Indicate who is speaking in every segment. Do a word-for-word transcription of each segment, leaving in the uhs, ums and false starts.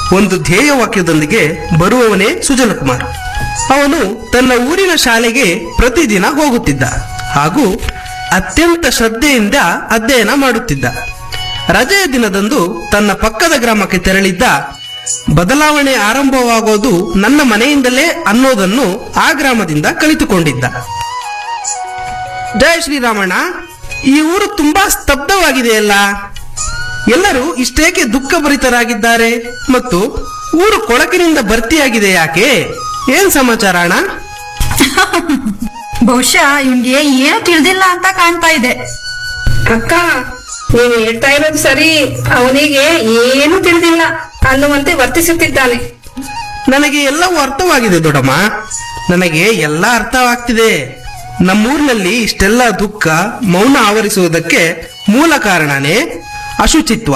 Speaker 1: ಒಂದು ಧ್ಯೇಯ ವಾಕ್ಯದೊಂದಿಗೆ ಬರುವವನೇ ಸುಜಲಕುಮಾರ್. ಅವನು ತನ್ನ ಊರಿನ ಶಾಲೆಗೆ ಪ್ರತಿದಿನ ಹೋಗುತ್ತಿದ್ದ ಹಾಗೂ ಅತ್ಯಂತ ಶ್ರದ್ಧೆಯಿಂದ ಅಧ್ಯಯನ ಮಾಡುತ್ತಿದ್ದ. ರಜೆಯ ದಿನದಂದು ತನ್ನ ಪಕ್ಕದ ಗ್ರಾಮಕ್ಕೆ ತೆರಳಿದ್ದ. ಬದಲಾವಣೆ ಆರಂಭವಾಗೋದು ನನ್ನ ಮನೆಯಿಂದಲೇ ಅನ್ನೋದನ್ನು ಆ ಗ್ರಾಮದಿಂದ ಕಲಿತುಕೊಂಡಿದ್ದ. ಜಯ ಶ್ರೀರಾಮಣ್ಣ, ಈ ಊರು ತುಂಬಾ ಸ್ತಬ್ಧವಾಗಿದೆಯಲ್ಲ. ಎಲ್ಲರೂ ಇಷ್ಟೇಕೆ ದುಃಖಭರಿತರಾಗಿದ್ದಾರೆ ಮತ್ತು ಊರು ಕೊಳಕಿನಿಂದ ಭರ್ತಿಯಾಗಿದೆ ಯಾಕೆ? ಏನ್ ಸಮಾಚಾರ ಅಣ್ಣ?
Speaker 2: ಬಹುಶಃ ಇವ್ನಿಗೆ ಏನು ತಿಳಿದಿಲ್ಲ ಅಂತ ಕಾಣ್ತಾ ಇದೆ.
Speaker 3: ಅಕ್ಕ, ನೀನು ಹೇಳ್ತಾ ಇರೋದು ಸರಿ. ಅವನಿಗೆ ಏನು ತಿಳಿದಿಲ್ಲ ಅನ್ನುವಂತೆ ವರ್ತಿಸುತ್ತಿದ್ದಾನೆ.
Speaker 1: ನನಗೆ ಎಲ್ಲವೂ ಅರ್ಥವಾಗಿದೆ ದೊಡ್ಡಮ್ಮ, ನನಗೆ ಎಲ್ಲ ಅರ್ಥವಾಗ್ತಿದೆ. ನಮ್ಮೂರಿನಲ್ಲಿ ಇಷ್ಟೆಲ್ಲ ದುಃಖ ಮೌನ ಆವರಿಸುವುದಕ್ಕೆ ಮೂಲ ಕಾರಣನೇ ಅಶುಚಿತ್ವ.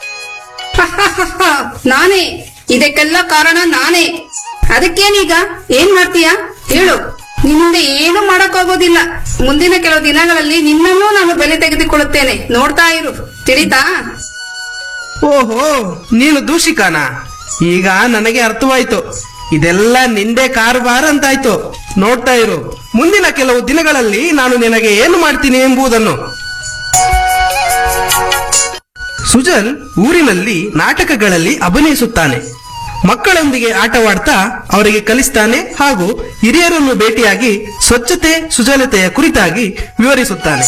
Speaker 3: ನಾನೇ ಇದಕ್ಕೆಲ್ಲ ಕಾರಣ, ನಾನೇ. ಅದಕ್ಕೇನೀಗ ಏನ್ ಮಾಡ್ತೀಯ ಹೇಳು? ನಿನ್ನಿಂದ ಏನು ಮಾಡಕ್ಕಾಗೋದಿಲ್ಲ. ಮುಂದಿನ ಕೆಲವು ದಿನಗಳಲ್ಲಿ ನಿನ್ನನ್ನೂ ನಾನು ಬೆಲೆ ತೆಗೆದುಕೊಳ್ಳುತ್ತೇನೆ, ನೋಡ್ತಾ ಇರು. ತಿಳಿತಾ?
Speaker 1: ಓಹೋ, ನೀನು ದೂಷಿಕಾನ? ಈಗ ನನಗೆ ಅರ್ಥವಾಯ್ತು. ಇದೆಲ್ಲ ನಿಂದೆ ಕಾರುಬಾರ ಅಂತಾಯ್ತು. ನೋಡ್ತಾ ಇರು, ಮುಂದಿನ ಕೆಲವು ದಿನಗಳಲ್ಲಿ ನಾನು ನಿನಗೆ ಏನು ಮಾಡ್ತೀನಿ ಎಂಬುದನ್ನು. ಸುಜಲ್ ಊರಿನಲ್ಲಿ ನಾಟಕಗಳಲ್ಲಿ ಅಭಿನಯಿಸುತ್ತಾನೆ. ಮಕ್ಕಳೊಂದಿಗೆ ಆಟವಾಡ್ತಾ ಅವರಿಗೆ ಕಲಿಸ್ತಾನೆ ಹಾಗೂ ಹಿರಿಯರನ್ನು ಭೇಟಿಯಾಗಿ ಸ್ವಚ್ಛತೆ ಸುಜಲತೆಯ ಕುರಿತಾಗಿ ವಿವರಿಸುತ್ತಾನೆ.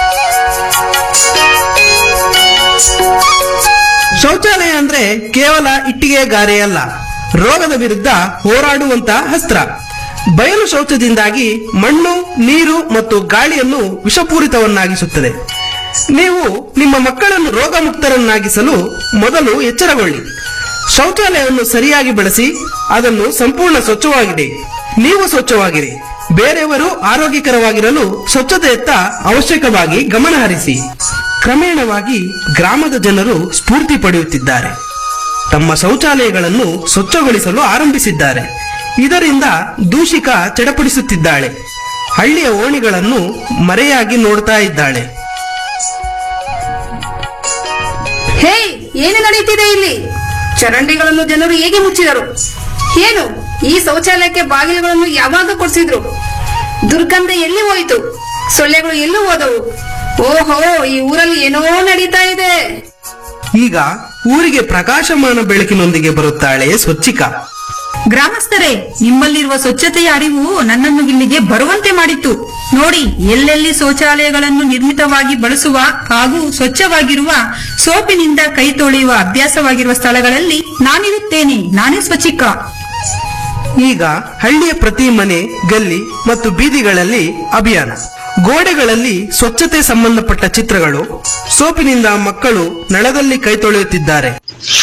Speaker 1: ಶೌಚಾಲಯ ಅಂದ್ರೆ ಕೇವಲ ಇಟ್ಟಿಗೆ ಗಾರೆ ಅಲ್ಲ, ರೋಗದ ವಿರುದ್ಧ ಹೋರಾಡುವಂತಹ ಅಸ್ತ್ರ. ಬಯಲು ಶೌಚದಿಂದಾಗಿ ಮಣ್ಣು, ನೀರು ಮತ್ತು ಗಾಳಿಯನ್ನು ವಿಷಪೂರಿತವನ್ನಾಗಿಸುತ್ತದೆ. ನೀವು ನಿಮ್ಮ ಮಕ್ಕಳನ್ನು ರೋಗ ಮುಕ್ತರನ್ನಾಗಿಸಲು ಮೊದಲು ಎಚ್ಚರಗೊಳ್ಳಿ. ಶೌಚಾಲಯವನ್ನು ಸರಿಯಾಗಿ ಬಳಸಿ ಅದನ್ನು ಸಂಪೂರ್ಣ ಸ್ವಚ್ಛವಾಗಿಡಿ. ನೀವು ಸ್ವಚ್ಛವಾಗಿರಿ, ಬೇರೆಯವರು ಆರೋಗ್ಯಕರವಾಗಿರಲು ಸ್ವಚ್ಛತೆಯತ್ತ ಅವಶ್ಯಕವಾಗಿ ಗಮನ ಹರಿಸಿ. ಕ್ರಮೇಣವಾಗಿ ಗ್ರಾಮದ ಜನರು ಸ್ಫೂರ್ತಿ ಪಡೆಯುತ್ತಿದ್ದಾರೆ. ತಮ್ಮ ಶೌಚಾಲಯಗಳನ್ನು ಸ್ವಚ್ಛಗೊಳಿಸಲು ಆರಂಭಿಸಿದ್ದಾರೆ. ಇದರಿಂದ ದೂಷಿಕ ಚಡಪಡಿಸುತ್ತಿದ್ದಾಳೆ. ಹಳ್ಳಿಯ ಓಣಿಗಳನ್ನು ಮರೆಯಾಗಿ ನೋಡ್ತಾ ಇದ್ದಾಳೆ.
Speaker 3: ಹೇ, ಏನು ನಡೆಯುತ್ತಿದೆ ಇಲ್ಲಿ? ಚರಂಡಿಗಳನ್ನು ಜನರು ಹೇಗೆ ಮುಚ್ಚಿದರು? ಏನು ಈ ಶೌಚಾಲಯಕ್ಕೆ ಬಾಗಿಲುಗಳನ್ನು ಯಾವಾಗ ಕೊಡಿಸಿದ್ರು? ದುರ್ಗಂಧ ಎಲ್ಲಿ ಹೋಯಿತು? ಸೊಳ್ಳೆಗಳು ಎಲ್ಲಿ ಹೋದವು? ಓಹೋ, ಈ ಊರಲ್ಲಿ ಏನೋ ನಡೀತಾ ಇದೆ.
Speaker 1: ಈಗ ಊರಿಗೆ ಪ್ರಕಾಶಮಾನ ಬೆಳಕಿನೊಂದಿಗೆ ಬರುತ್ತಾಳೆ ಸ್ವಚ್ಛಿಕಾ.
Speaker 2: ಗ್ರಾಮಸ್ಥರೇ, ನಿಮ್ಮಲ್ಲಿರುವ ಸ್ವಚ್ಛತೆಯ ಅರಿವು ನನ್ನನ್ನು ಇಲ್ಲಿಗೆ ಬರುವಂತೆ ಮಾಡಿತ್ತು. ನೋಡಿ, ಎಲ್ಲೆಲ್ಲಿ ಶೌಚಾಲಯಗಳನ್ನು ನಿರ್ಮಿತವಾಗಿ ಬಳಸುವ ಹಾಗೂ ಸ್ವಚ್ಛವಾಗಿರುವ, ಸೋಪಿನಿಂದ ಕೈ ತೊಳೆಯುವ ಅಭ್ಯಾಸವಾಗಿರುವ ಸ್ಥಳಗಳಲ್ಲಿ ನಾನಿರುತ್ತೇನೆ. ನಾನೇ ಸ್ವಚ್ಛಿಕಾ.
Speaker 1: ಈಗ ಹಳ್ಳಿಯ ಪ್ರತಿ ಮನೆ, ಗಲ್ಲಿ ಮತ್ತು ಬೀದಿಗಳಲ್ಲಿ ಅಭಿಯಾನ. ಗೋಡೆಗಳಲ್ಲಿ ಸ್ವಚ್ಛತೆ ಸಂಬಂಧಪಟ್ಟ ಚಿತ್ರಗಳು. ಸೋಪಿನಿಂದ ಮಕ್ಕಳು ನಳದಲ್ಲಿ ಕೈ ತೊಳೆಯುತ್ತಿದ್ದಾರೆ.